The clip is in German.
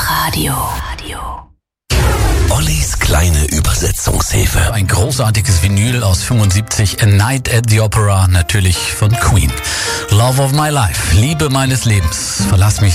Radio. Ollis kleine Übersetzungshilfe. Ein großartiges Vinyl aus 75, A Night at the Opera, natürlich von Queen. Love of my life, Liebe meines Lebens. Verlass mich